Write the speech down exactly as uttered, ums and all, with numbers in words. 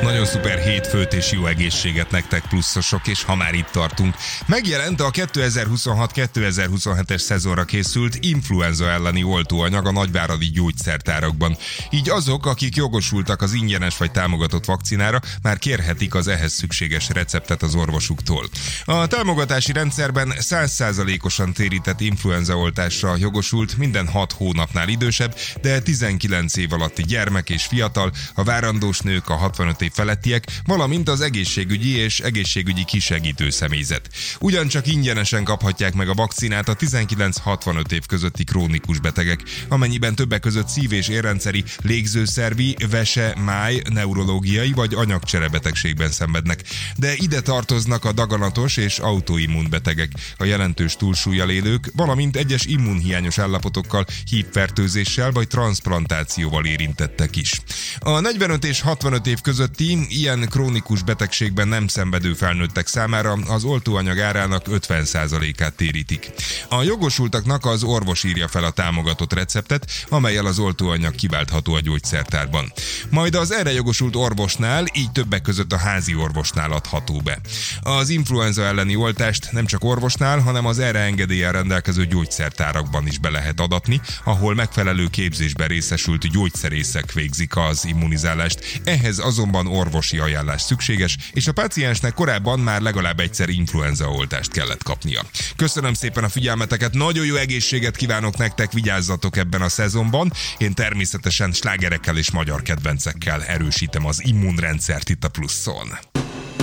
Nagyon szuper hétfőt és jó egészséget nektek pluszosok, és ha már itt tartunk, megjelent a kétezer-huszonhat kétezer-huszonhetes szezonra készült influenza elleni oltóanyag a nagyváradi gyógyszertárakban. Így azok, akik jogosultak az ingyenes vagy támogatott vakcinára, már kérhetik az ehhez szükséges receptet az orvosuktól. A támogatási rendszerben száz százalékosan térített influenzaoltásra jogosult minden hat hónapnál idősebb, de tizenkilenc év alatti gyermek és fiatal, a várandós nők, a hatvanöt év felettiek, valamint az egészségügyi és egészségügyi kisegítő személyzet. Ugyancsak ingyenesen kaphatják meg a vakcinát a tizenkilenc-hatvanöt év közötti krónikus betegek, amennyiben többek között szív- és érrendszeri, légzőszervi, vese, máj, neurológiai vagy anyagcserebetegségben szenvednek. De ide tartoznak a daganatos és autoimmunbetegek, a jelentős túlsúllyal élők, valamint egyes immunhiányos állapotokkal, hívfertőzéssel vagy transzplantációval érintettek is. A negyvenöt és hatvanöt év közötti ilyen krónikus betegségben nem szenvedő felnőttek számára az oltóanyag árának ötven százalékát térítik. A jogosultaknak az orvos írja fel a támogatott receptet, amellyel az oltóanyag kiváltható a gyógyszertárban. Majd az erre jogosult orvosnál, így többek között a házi orvosnál adható be. Az influenza elleni oltást nem csak orvosnál, hanem az erre engedéllyel rendelkező gyógyszertárakban is be lehet adatni, ahol megfelelő képzésben részesült gyógyszerészek végzik az immunizálást. Ehhez azonban orvosi ajánlás szükséges, és a páciensnek korábban már legalább egyszer influenzaoltást kellett kapnia. Köszönöm szépen a figyelmeteket, nagyon jó egészséget kívánok nektek, vigyázzatok ebben a szezonban. Én természetesen slágerekkel és magyar kedvencekkel erősítem az immunrendszert itt a Pluszon.